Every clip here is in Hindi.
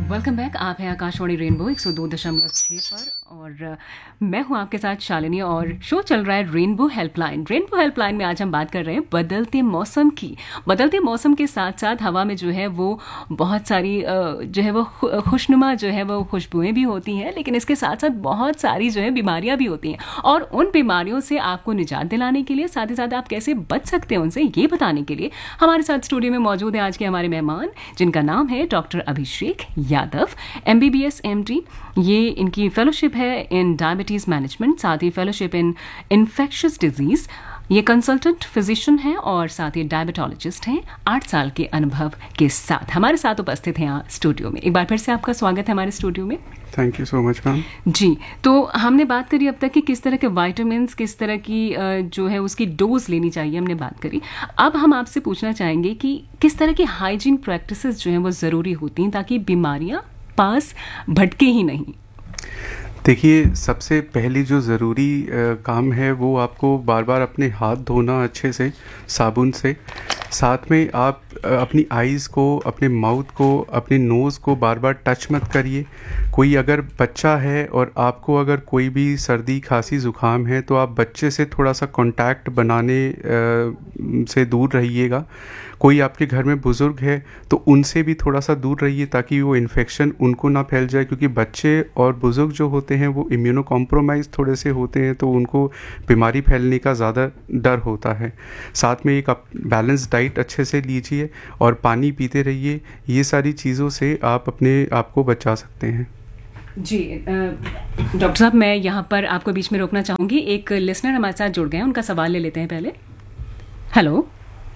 Welcome back. आप हैं आकाशवाणी रेनबो 102.6 पर और मैं हूं आपके साथ शालिनी और शो चल रहा है रेनबो हेल्पलाइन। रेनबो हेल्पलाइन में आज हम बात कर रहे हैं बदलते मौसम की। बदलते मौसम के साथ साथ हवा में जो है वो बहुत सारी जो है वो खुशनुमा जो है वो खुशबुएं भी होती हैं, लेकिन इसके साथ साथ बहुत सारी जो है बीमारियां भी होती हैं। और उन बीमारियों से आपको निजात दिलाने के लिए, साथ ही साथ आप कैसे बच सकते हैं उनसे, ये बताने के लिए हमारे साथ स्टूडियो में मौजूद है आज के हमारे मेहमान, जिनका नाम है doctor Abhishek Yadav, MBBS MD। ये इनकी फेलोशिप है इन डायबिटीज़ मैनेजमेंट, साथ ही फेलोशिप इन इन्फेक्शियस डिजीज़। ये कंसल्टेंट फिजिशियन हैं और साथ ही डायबिटोलॉजिस्ट हैं, 8 साल के अनुभव के साथ हमारे साथ उपस्थित हैं यहाँ स्टूडियो में। एक बार फिर से आपका स्वागत है हमारे स्टूडियो में। Thank you so much ma'am. जी, तो हमने बात करी अब तक कि किस तरह के वाइटामिन्स, किस तरह की जो है उसकी डोज लेनी चाहिए, हमने बात करी। अब हम आपसे पूछना चाहेंगे कि किस तरह की हाइजीन प्रैक्टिसेस जो हैं वो ज़रूरी होती हैं ताकि बीमारियाँ पास भटके ही नहीं। देखिए, सबसे पहली जो ज़रूरी काम है वो आपको बार बार अपने हाथ धोना अच्छे से साबुन से। साथ में आप अपनी आईज़ को, अपने माउथ को, अपने नोज़ को बार बार टच मत करिए। कोई अगर बच्चा है और आपको अगर कोई भी सर्दी खांसी ज़ुकाम है तो आप बच्चे से थोड़ा सा कांटेक्ट बनाने से दूर रहिएगा। कोई आपके घर में बुज़ुर्ग है तो उनसे भी थोड़ा सा दूर रहिए ताकि वो इन्फेक्शन उनको ना फैल जाए, क्योंकि बच्चे और बुज़ुर्ग जो होते हैं वो इम्यूनो कॉम्प्रोमाइज़ थोड़े से होते हैं तो उनको बीमारी फैलने का ज़्यादा डर होता है। साथ में एक बैलेंस डाइट अच्छे से लीजिए और पानी पीते रहिए। ये सारी चीज़ों से आप अपने आप को बचा सकते हैं। जी डॉक्टर साहब, मैं यहाँ पर आपको बीच में रोकना चाहूँगी। एक लिसनर हमारे साथ जुड़ गए हैं, उनका सवाल ले लेते हैं पहले। हेलो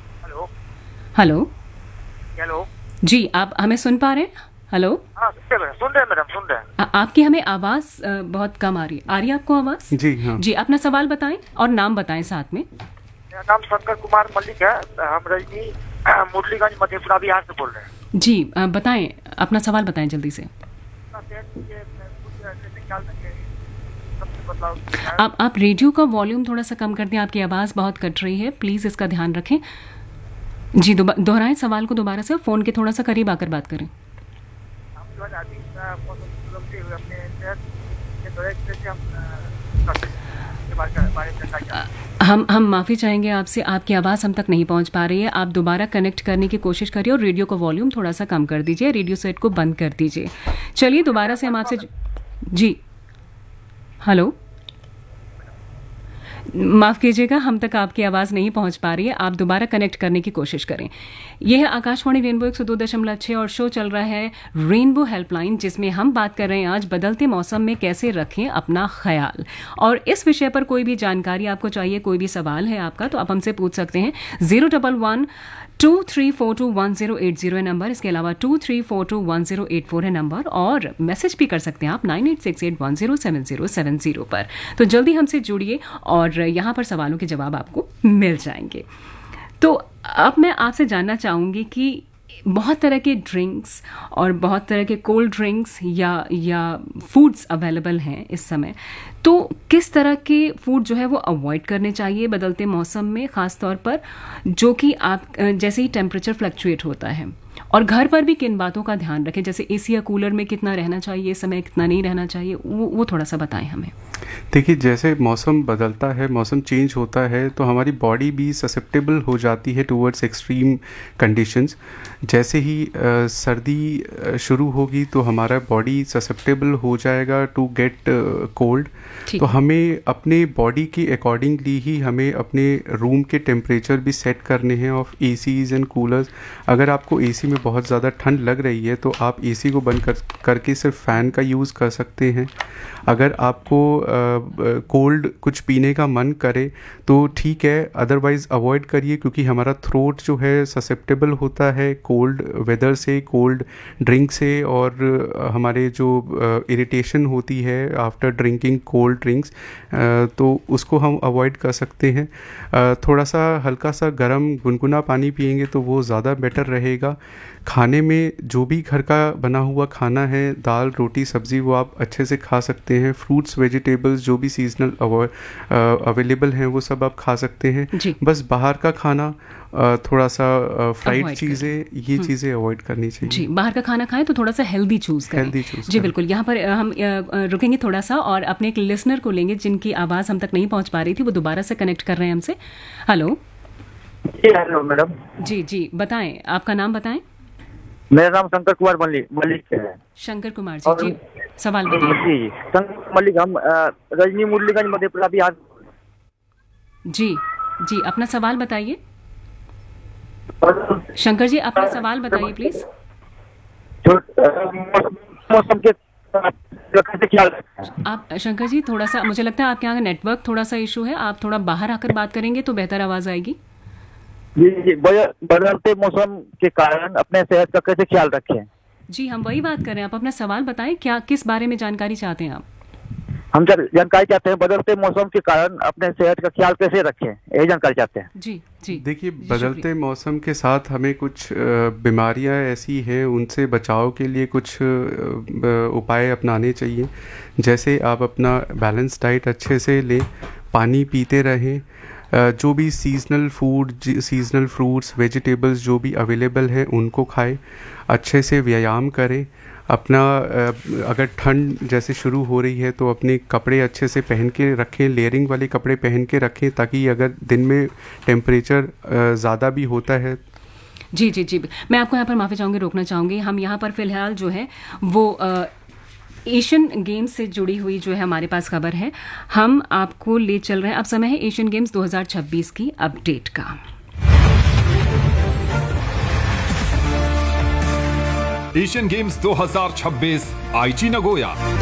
हेलो हेलो जी, आप हमें सुन पा रहे हैं? हेलो, हाँ सुन रहे हैं मैडम, सुन रहे हैं। आपकी हमें आवाज़ बहुत कम आ रही है आपको आवाज़? जी हाँ जी, अपना सवाल बताएं और नाम बताएं साथ में। मेरा नाम शंकर कुमार मल्लिक है। हम रजनी मुरलीगंज मधेपुरा बिहार से बोल रहे हैं। जी बताएं, अपना सवाल बताएं जल्दी से। आप रेडियो का वॉल्यूम थोड़ा सा कम कर दें, आपकी आवाज़ बहुत कट रही है, प्लीज़ इसका ध्यान रखें। जी, दोहराएं सवाल को दोबारा से, फ़ोन के थोड़ा सा करीब आकर बात करें। हम माफ़ी चाहेंगे आपसे, आपकी आवाज़ हम तक नहीं पहुंच पा रही है। आप दोबारा कनेक्ट करने की कोशिश करिए और रेडियो का वॉल्यूम थोड़ा सा कम कर दीजिए, रेडियो सेट को बंद कर दीजिए। चलिए दोबारा से हम आपसे, जी हेलो, माफ़ कीजिएगा, हम तक आपकी आवाज़ नहीं पहुंच पा रही है। आप दोबारा कनेक्ट करने की कोशिश करें। यह है आकाशवाणी रेनबो 102.6 और शो चल रहा है रेनबो हेल्पलाइन, जिसमें हम बात कर रहे हैं आज बदलते मौसम में कैसे रखें अपना ख्याल। और इस विषय पर कोई भी जानकारी आपको चाहिए, कोई भी सवाल है आपका, तो आप हमसे पूछ सकते हैं। 011-2342-1080 है नंबर। इसके अलावा 2342-1084 है नंबर, और मैसेज भी कर सकते हैं आप 9868107070 पर। तो जल्दी हमसे जुड़िए और यहाँ पर सवालों के जवाब आपको मिल जाएंगे। तो अब मैं आपसे जानना चाहूँगी कि बहुत तरह के ड्रिंक्स और बहुत तरह के कोल्ड ड्रिंक्स या फूड्स अवेलेबल हैं इस समय, तो किस तरह के फूड जो है वो अवॉइड करने चाहिए बदलते मौसम में, ख़ास तौर पर जो कि आप जैसे ही टेम्परेचर फ्लक्चुएट होता है, और घर पर भी किन बातों का ध्यान रखें, जैसे AC या कूलर में कितना रहना चाहिए इस समय, कितना नहीं रहना चाहिए, वो थोड़ा सा बताएं हमें। देखिए, जैसे मौसम बदलता है, मौसम चेंज होता है, तो हमारी बॉडी भी ससेप्टेबल हो जाती है टूवर्ड्स एक्सट्रीम कंडीशंस। जैसे ही सर्दी शुरू होगी तो हमारा बॉडी ससेप्टेबल हो जाएगा टू गेट कोल्ड। तो हमें अपने बॉडी के अकॉर्डिंगली ही हमें अपने रूम के टेम्परेचर भी सेट करने हैं ऑफ ACs एंड कूलर्स। अगर आपको AC में बहुत ज़्यादा ठंड लग रही है तो आप AC को बंद करके सिर्फ फ़ैन का यूज़ कर सकते हैं। अगर आपको कोल्ड कुछ पीने का मन करे तो ठीक है, अदरवाइज़ अवॉइड करिए, क्योंकि हमारा थ्रोट जो है ससेप्टेबल होता है कोल्ड वेदर से, कोल्ड ड्रिंक से, और हमारे जो इरिटेशन होती है आफ्टर ड्रिंकिंग कोल्ड ड्रिंक्स, तो उसको हम अवॉइड कर सकते हैं। थोड़ा सा हल्का सा गर्म गुनगुना पानी पिएंगे तो वो ज़्यादा बेटर रहेगा। खाने में जो भी घर का बना हुआ खाना है, दाल रोटी सब्ज़ी, वो आप अच्छे से खा सकते हैं। फ्रूट्स वेजिटेबल्स जो भी सीजनल अवेलेबल हैं वो सब आप खा सकते हैं। बस बाहर का खाना, थोड़ा सा फ्राइड चीज़ें, ये चीज़ें अवॉइड करनी चाहिए। जी, बाहर का खाना खाएं तो थोड़ा सा हेल्दी चूज़ करें। जी बिल्कुल। यहाँ पर हम रुकेंगे थोड़ा सा और अपने एक लिसनर को लेंगे जिनकी आवाज़ हम तक नहीं पहुँच पा रही थी, वो दोबारा से कनेक्ट कर रहे हैं हमसे। हेलो। जी हेलो मैडम। जी जी, बताएं, आपका नाम बताएं। मेरा नाम शंकर कुमार मल्लिक है। शंकर कुमार जी, जी सवाल बताइए। जी शंकर मल्लिक, हम रजनी मुरलीगंज मधेपुरा बिहार। जी जी, अपना सवाल बताइए शंकर जी, अपना सवाल बताइए प्लीज। मौसम के आप शंकर जी, थोड़ा सा मुझे लगता है आपके यहाँ नेटवर्क थोड़ा सा इशू है, आप थोड़ा बाहर आकर बात करेंगे तो बेहतर आवाज आएगी। जी, बदलते मौसम के कारण अपने सेहत का कैसे ख्याल रखें? जी हम वही बात कर रहे हैं, आप अपना सवाल बताएं, क्या किस बारे में जानकारी चाहते हैं आप? हम जानकारी चाहते हैं बदलते मौसम के कारण अपने सेहत का ख्याल कैसे रखें, यही जानकारी चाहते हैं। जी जी, देखिए, बदलते मौसम के साथ हमें कुछ बीमारियां ऐसी हैं, उनसे बचाव के लिए कुछ उपाय अपनाने चाहिए। जैसे आप अपना बैलेंस डाइट अच्छे से लें, पानी पीते रहें, जो भी seasonal food, seasonal fruits vegetables जो भी अवेलेबल हैं उनको खाएं, अच्छे से व्यायाम करें। अपना अगर ठंड जैसे शुरू हो रही है तो अपने कपड़े अच्छे से पहन के रखें, लेयरिंग वाले कपड़े पहन के रखें, ताकि अगर दिन में टेम्परेचर ज़्यादा भी होता है। जी जी जी, मैं आपको यहाँ पर माफ़ी चाहूँगी, रोकना चाहूँगी। हम यहाँ पर फ़िलहाल जो है वो एशियन गेम्स से जुड़ी हुई जो है हमारे पास खबर है, हम आपको ले चल रहे हैं। अब समय है एशियन गेम्स 2026 की अपडेट का। एशियन गेम्स 2026 आईची नगोया।